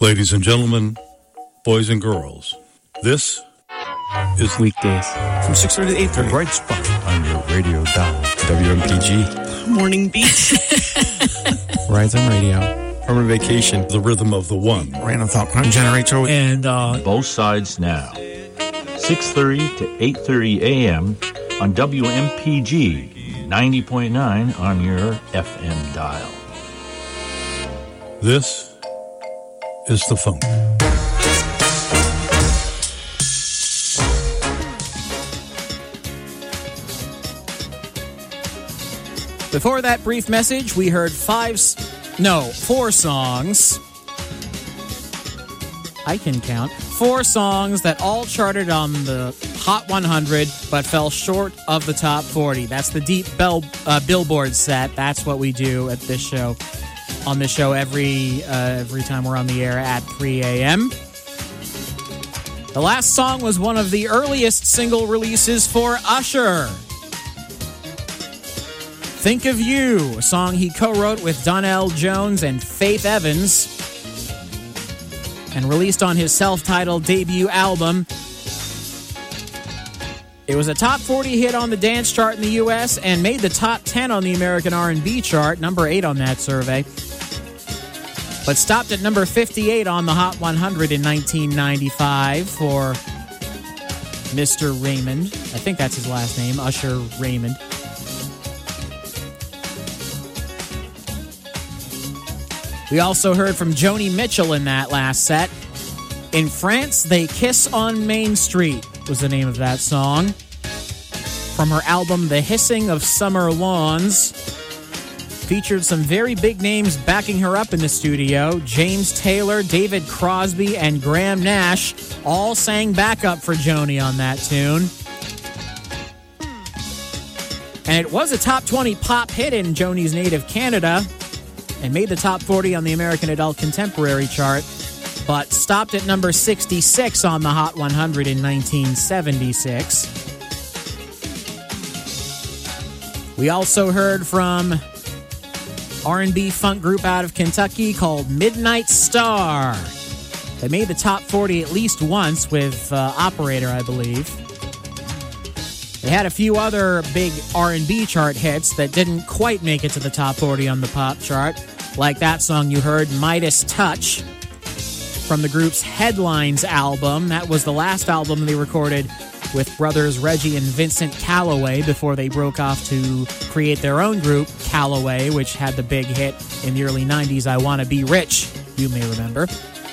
Ladies and gentlemen, boys and girls, this is weekdays from 6:30 to 8:30. Bright Spot on your radio dial. WMPG. Morning Beach. Rise on Radio. I'm on vacation. the rhythm of the one. Random Thought Crime Generator. And Both sides now. 6:30 to 8:30 a.m. on WMPG 90.9 on your FM dial. This is the funk. before that brief message, we heard four songs. I can count. 4 songs that all charted on the Hot 100 but fell short of the top 40. That's the deep Billboard set. That's what we do at this show. On this show every time we're on the air at 3 a.m. The last song was one of the earliest single releases for Usher. Think of You, a song he co-wrote with Donell Jones and Faith Evans, and released on his self-titled debut album. It was a top 40 hit on the dance chart in the U.S. and made the top 10 on the American R&B chart, number 8 on that survey, but stopped at number 58 on the Hot 100 in 1995 for Mr. Raymond. I think that's his last name, Usher Raymond. We also heard from Joni Mitchell in that last set. In France, They Kiss on Main Street was the name of that song. From her album, The Hissing of Summer Lawns. Featured some very big names backing her up in the studio. James Taylor, David Crosby, and Graham Nash all sang backup for Joni on that tune. And it was a top 20 pop hit in Joni's native Canada and made the top 40 on the American Adult Contemporary chart, but stopped at number 66 on the Hot 100 in 1976. We also heard from R&B funk group out of Kentucky called Midnight Star. They made the top 40 at least once with Operator, I believe. They had a few other big R&B chart hits that didn't quite make it to the top 40 on the pop chart, like that song you heard, Midas Touch, from the group's Headlines album. That was the last album they recorded with brothers Reggie and Vincent Calloway before they broke off to create their own group, Calloway, which had the big hit in the early 90s, I Wanna Be Rich, you may remember.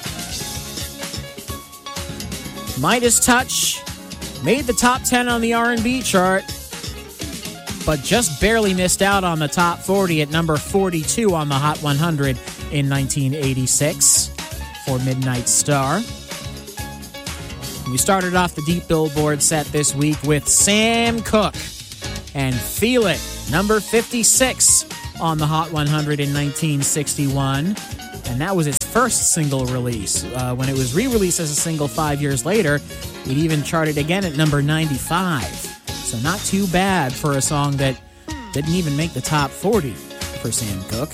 Midas Touch made the top 10 on the R&B chart, but just barely missed out on the top 40 at number 42 on the Hot 100 in 1986 for Midnight Star. We started off the Deep Billboard set this week with Sam Cooke and Feel It, number 56 on the Hot 100 in 1961. And that was its first single release. When it was re-released as a single 5 years later, it even charted again at number 95. So not too bad for a song that didn't even make the top 40 for Sam Cooke.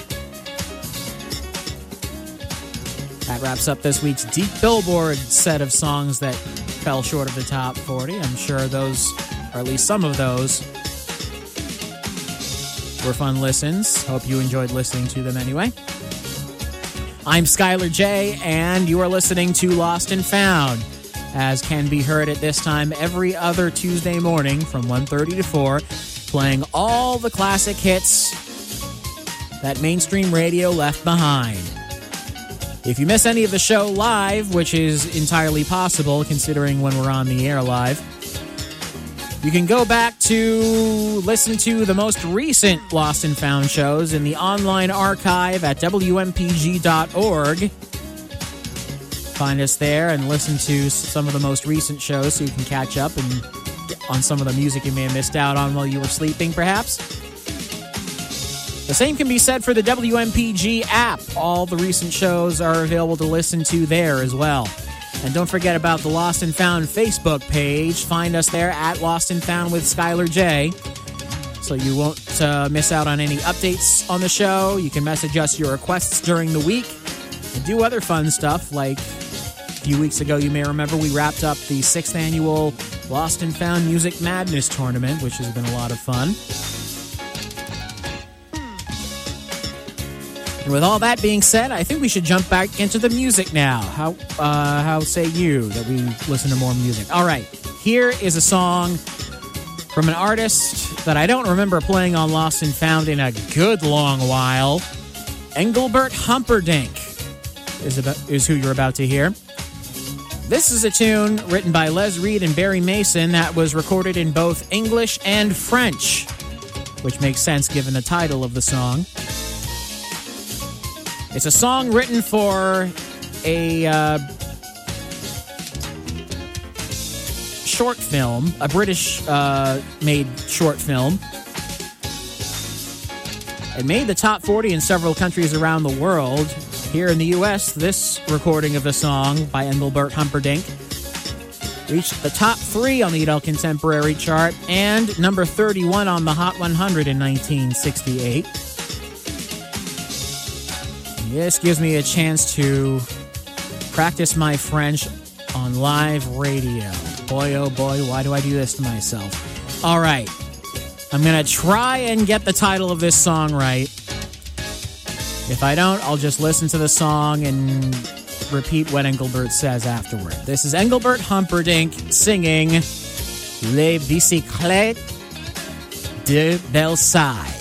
That wraps up this week's Deep Billboard set of songs that fell short of the top 40. I'm sure those, or at least some of those, were fun listens. Hope you enjoyed listening to them anyway. I'm Skylar J, and you are listening to Lost and Found, as can be heard at this time every other Tuesday morning from 1:30 to 4, playing all the classic hits that mainstream radio left behind. If you miss any of the show live, which is entirely possible considering when we're on the air live, you can go back to listen to the most recent Lost and Found shows in the online archive at WMPG.org. Find us there and listen to some of the most recent shows so you can catch up and on some of the music you may have missed out on while you were sleeping, perhaps. The same can be said for the WMPG app. All the recent shows are available to listen to there as well. And don't forget about the Lost and Found Facebook page. Find us there at Lost and Found with Skylar J, so you won't miss out on any updates on the show. You can message us your requests during the week, and do other fun stuff. Like a few weeks ago, you may remember, we wrapped up the 6th annual Lost and Found Music Madness Tournament, which has been a lot of fun. And with all that being said, I think we should jump back into the music now. How say you that we listen to more music? All right, here is a song from an artist that I don't remember playing on Lost and Found in a good long while. Engelbert Humperdinck is who you're about to hear. This is a tune written by Les Reed and Barry Mason that was recorded in both English and French, which makes sense given the title of the song. It's a song written for a short film, a British-made short film. It made the top 40 in several countries around the world. Here in the U.S., this recording of the song by Engelbert Humperdinck reached the top 3 on the Adult Contemporary chart and number 31 on the Hot 100 in 1968. This gives me a chance to practice my French on live radio. Boy, oh boy, why do I do this to myself? All right, I'm going to try and get the title of this song right. If I don't, I'll just listen to the song and repeat what Engelbert says afterward. This is Engelbert Humperdinck singing Les Bicyclettes de Versailles.